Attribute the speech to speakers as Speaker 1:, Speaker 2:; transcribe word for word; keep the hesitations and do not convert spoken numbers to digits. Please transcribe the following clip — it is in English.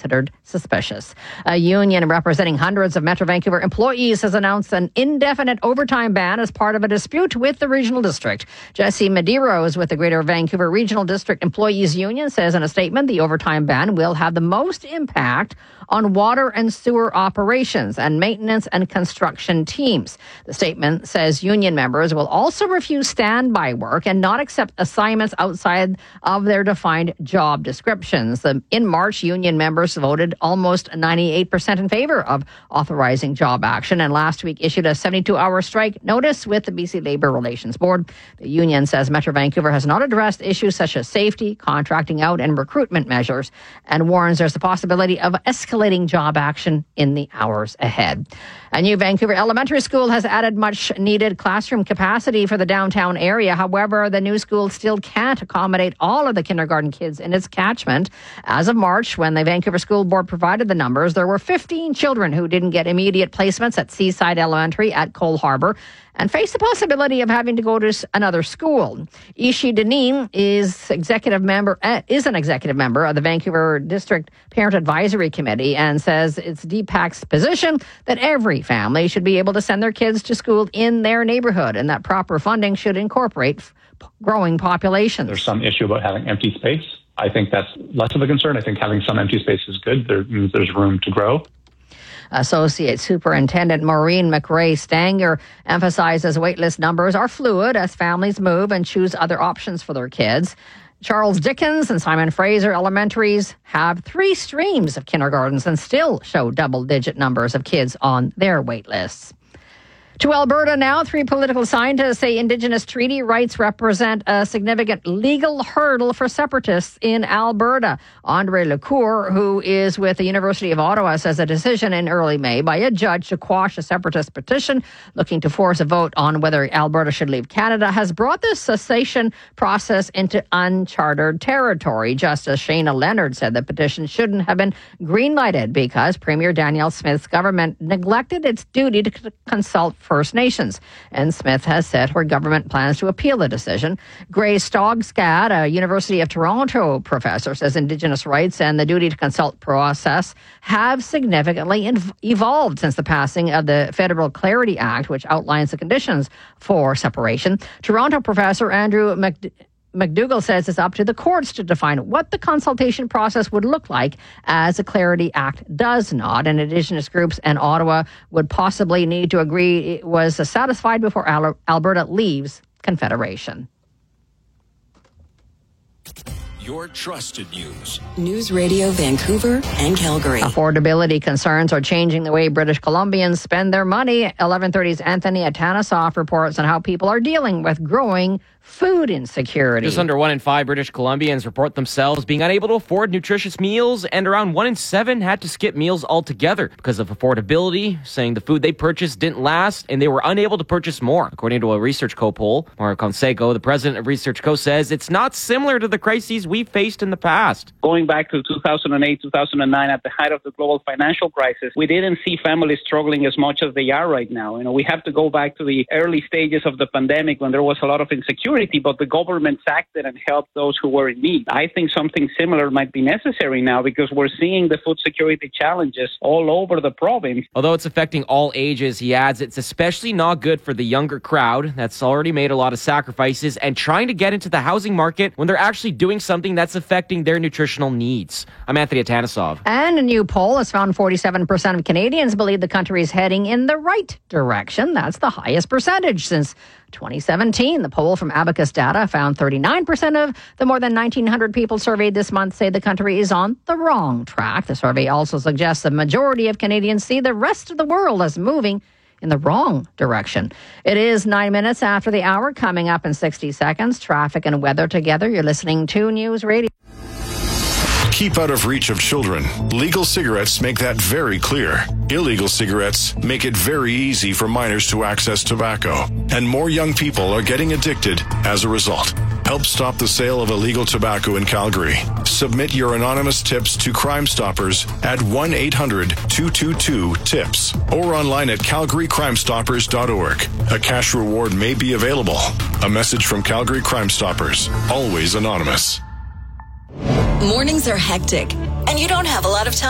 Speaker 1: considered suspicious. A union representing hundreds of Metro Vancouver employees has announced an indefinite overtime ban as part of a dispute with the regional district. Jesse Medeiros with the Greater Vancouver Regional District Employees Union says in a statement the overtime ban will have the most impact on water and sewer operations and maintenance and construction teams. The statement says union members will also refuse standby work and not accept assignments outside of their defined job descriptions. In March, union members voted almost ninety-eight percent in favor of authorizing job action, and last week issued a seventy-two hour strike notice with the B C Labour Relations Board. The union says Metro Vancouver has not addressed issues such as safety, contracting out, and recruitment measures, and warns there's the possibility of escalating job action in the hours ahead. A new Vancouver elementary school has added much needed classroom capacity for the downtown area. However, the new school still can't accommodate all of the kindergarten kids in its catchment. As of March, when the Vancouver School Board provided the numbers, there were fifteen children who didn't get immediate placements at Seaside Elementary at Cole Harbour and face the possibility of having to go to another school. Ishi Deneen is executive member uh, is an executive member of the Vancouver District Parent Advisory Committee and says it's D PAC's position that every family should be able to send their kids to school in their neighborhood and that proper funding should incorporate f- growing populations.
Speaker 2: There's some issue about having empty space. I think that's less of a concern. I think having some empty space is good. There means there's room to grow.
Speaker 1: Associate Superintendent Maureen McRae Stanger emphasizes waitlist numbers are fluid as families move and choose other options for their kids. Charles Dickens and Simon Fraser Elementaries have three streams of kindergartens and still show double-digit numbers of kids on their waitlists. To Alberta now, three political scientists say Indigenous treaty rights represent a significant legal hurdle for separatists in Alberta. Andre Lecour, who is with the University of Ottawa, says a decision in early May by a judge to quash a separatist petition looking to force a vote on whether Alberta should leave Canada has brought the cessation process into uncharted territory. Justice Shana Leonard said the petition shouldn't have been green-lighted because Premier Danielle Smith's government neglected its duty to consult First Nations. And Smith has said her government plans to appeal the decision. Grace Stogstad, a University of Toronto professor, says Indigenous rights and the duty to consult process have significantly inv- evolved since the passing of the Federal Clarity Act, which outlines the conditions for separation. Toronto professor Andrew Mc- McDougall says it's up to the courts to define what the consultation process would look like, as the Clarity Act does not. And Indigenous groups and Ottawa would possibly need to agree it was satisfied before Al- Alberta leaves Confederation.
Speaker 3: Your trusted news.
Speaker 4: News Radio Vancouver and Calgary.
Speaker 1: Affordability concerns are changing the way British Columbians spend their money. eleven thirty's Anthony Atanasoff reports on how people are dealing with growing food insecurity.
Speaker 5: Just under one in five British Columbians report themselves being unable to afford nutritious meals, and around one in seven had to skip meals altogether because of affordability, saying the food they purchased didn't last and they were unable to purchase more. According to a Research Co poll, Maura Conseco, the president of Research Co, says it's not similar to the crises we faced in the past.
Speaker 6: Going back to two thousand eight, two thousand nine, at the height of the global financial crisis, we didn't see families struggling as much as they are right now. You know, we have to go back to the early stages of the pandemic when there was a lot of insecurity, but the government acted and helped those who were in need. I think something similar might be necessary now because we're seeing the food security challenges all over the province.
Speaker 5: Although it's affecting all ages, he adds it's especially not good for the younger crowd that's already made a lot of sacrifices and trying to get into the housing market when they're actually doing something that's affecting their nutritional needs. I'm Anthony Atanasoff.
Speaker 1: And a new poll has found forty-seven percent of Canadians believe the country is heading in the right direction. That's the highest percentage since twenty seventeen. The poll from Abacus Data found thirty-nine percent of the more than nineteen hundred people surveyed this month say the country is on the wrong track. The survey also suggests the majority of Canadians see the rest of the world as moving in the wrong direction. It is nine minutes after the hour. Coming up in sixty seconds, traffic and weather together. You're listening to News Radio.
Speaker 3: Keep out of reach of children. Legal cigarettes make that very clear. Illegal cigarettes make it very easy for minors to access tobacco. And more young people are getting addicted as a result. Help stop the sale of illegal tobacco in Calgary. Submit your anonymous tips to Crime Stoppers at one eight hundred two two two TIPS or online at calgary crime stoppers dot org. A cash reward may be available. A message from Calgary Crime Stoppers. Always anonymous.
Speaker 4: Mornings are hectic, and you don't have a lot of time.